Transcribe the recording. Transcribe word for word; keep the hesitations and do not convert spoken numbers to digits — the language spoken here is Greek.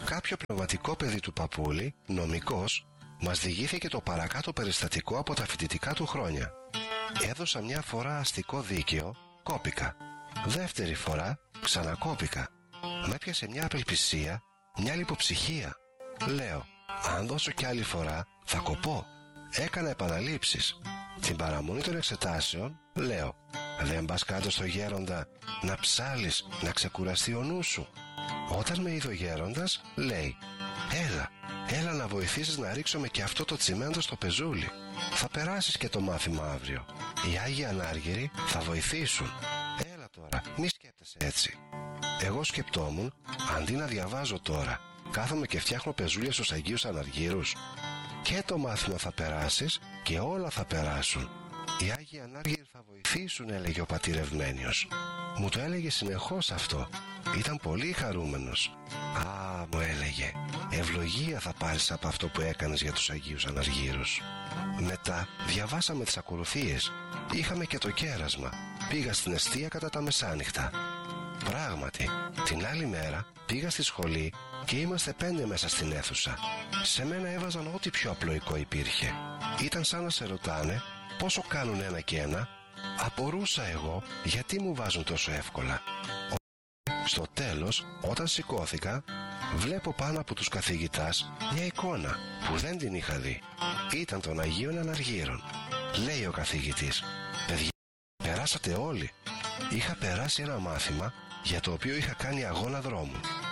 Κάποιο πνευματικό παιδί του παππούλη, νομικός, μας διηγήθηκε το παρακάτω περιστατικό από τα φοιτητικά του χρόνια. Έδωσα μια φορά αστικό δίκαιο, κόπηκα. Δεύτερη φορά ξανακόπηκα. Με έπιασε μια απελπισία, μια λιποψυχία. Λέω, αν δώσω κι άλλη φορά θα κοπώ. Έκανα επαναλήψεις. Την παραμονή των εξετάσεων λέω, δεν πας κάτω στο γέροντα να ψάλεις, να ξεκουραστεί ο νους σου. Όταν με είδε ο γέροντας λέει, έλα, έλα να βοηθήσεις να ρίξουμε και αυτό το τσιμέντο στο πεζούλι. Θα περάσεις και το μάθημα αύριο. Οι Άγιοι Ανάργυροι θα βοηθήσουν. Έλα τώρα, μη σκέπτεσαι έτσι. Εγώ σκεπτόμουν, αντί να διαβάζω τώρα, κάθομαι και φτιάχνω πεζούλια στους Αγίους Αναργύρους. Και το μάθημα θα περάσεις και όλα θα περάσουν. Οι Άγιοι Ανάργυροι θα βοηθήσουν, έλεγε ο πατήρ Ευμένιος. Μου το έλεγε συνεχώς αυτό. Ήταν πολύ χαρούμενος. Α, μου έλεγε, ευλογία θα πάρεις από αυτό που έκανες για τους Αγίους Αναργύρους. Μετά διαβάσαμε τις ακολουθίες. Είχαμε και το κέρασμα. Πήγα στην εστία κατά τα μεσάνυχτα. Πράγματι, την άλλη μέρα πήγα στη σχολή και είμαστε πέντε μέσα στην αίθουσα. Σε μένα έβαζαν ό,τι πιο απλοϊκό υπήρχε. Ήταν σαν να σε ρωτάνε πόσο κάνουν ένα και ένα. Απορούσα εγώ γιατί μου βάζουν τόσο εύκολα. Στο τέλος, όταν σηκώθηκα, βλέπω πάνω από τους καθηγητάς μια εικόνα που δεν την είχα δει. Ήταν των Αγίων Αναργύρων. Λέει ο καθηγητής, παιδιά, περάσατε όλοι. Είχα περάσει ένα μάθημα για το οποίο είχα κάνει αγώνα δρόμου.